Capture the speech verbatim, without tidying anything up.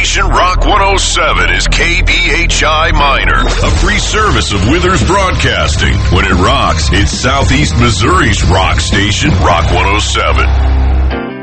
station, Rock one oh seven, is K B H I Minor, a free service of Withers Broadcasting. When it rocks, it's Southeast Missouri's rock station, Rock one oh seven.